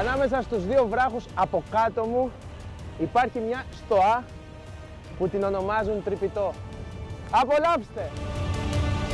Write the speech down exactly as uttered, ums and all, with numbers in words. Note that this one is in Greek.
Ανάμεσα στους δύο βράχους από κάτω μου υπάρχει μια στοά που την ονομάζουν Τρυπητό. Απολαύστε!